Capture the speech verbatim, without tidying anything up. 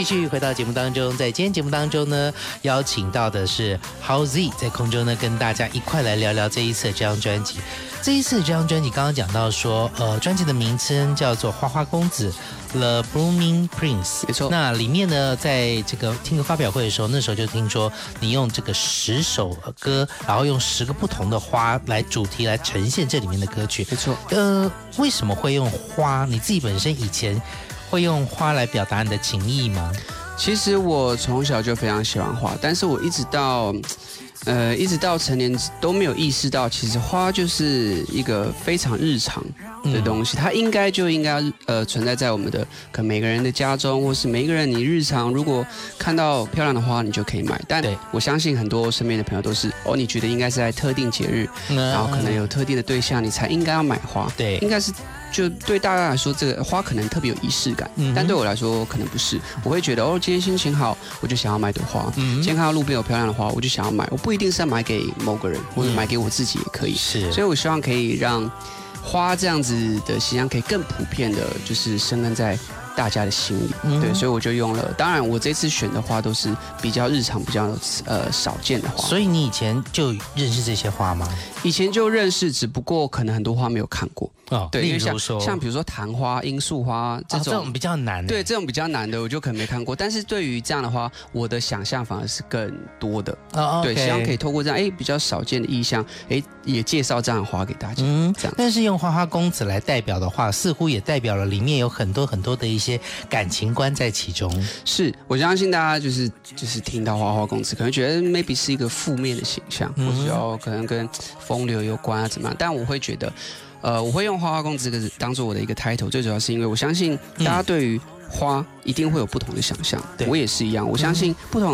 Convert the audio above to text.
继续回到节目当中，在今天节目当中呢，邀请到的是 How Z 在空中呢，跟大家一块来聊聊这一次的这张专辑。这一次的这张专辑，刚刚讲到说，呃，专辑的名称叫做《花花公子》The Blooming Prince， 没错。 那里面呢，在这个听个发表会的时候，那时候就听说你用这个十首歌，然后用十个不同的花来主题来呈现这里面的歌曲。 没错。 呃，为什么会用花？你自己本身以前会用花来表达你的情意吗？ 其实我从小就非常喜欢花，但是我一直到。呃，一直到成年都没有意识到，其实花就是一个非常日常的东西，嗯、它应该就应该呃存在在我们的可能每个人的家中，或是每一个人你日常如果看到漂亮的花，你就可以买。但我相信很多身边的朋友都是哦，你觉得应该是在特定节日，嗯、然后可能有特定的对象，你才应该要买花。 对， 应该是。就对大家来说，这个花可能特别有仪式感，嗯、但对我来说可能不是。我会觉得哦，今天心情好，我就想要买朵花。嗯、今天看到路边有漂亮的花，我就想要买。我不一定是要买给某个人，或者买给我自己也可以。 是， 所以我希望可以让花这样子的形象可以更普遍的，就是生根在大家的心里。嗯、对，所以我就用了。当然，我这次选的花都是比较日常、比较呃少见的花。 所以你以前就认识这些花吗？ 以前就认识，只不过可能很多花没有看过。 哦， 对，因为像说像比如说昙花、罂粟花这种、 哦、这种比较难， 对，这种比较难的，我就可能没看过。但是对于这样的花，我的想象反而是更多的。 哦， okay、 对，希望可以透过这样哎比较少见的意象，哎也介绍这样的花给大家。嗯，这样。 但是用花花公子来代表的话，似乎也代表了里面有很多很多的一些感情观在其中。是， 我相信大家就是就是听到花花公子，可能觉得 maybe 是一个负面的形象，嗯、或者要可能跟风流有关啊怎么样？但我会觉得。呃，我会用花花公子这个当做我的一个 title， 最主要是因为我相信大家对于花一定会有不同的想象，我也是一样，我相信不同。